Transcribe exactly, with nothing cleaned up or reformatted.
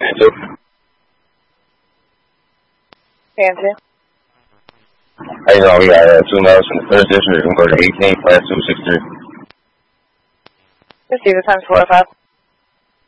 two. Fancy. How you doing? We got uh, two miles from the first district. We're going to go to eighteen, class two six three. Receive the times four oh five.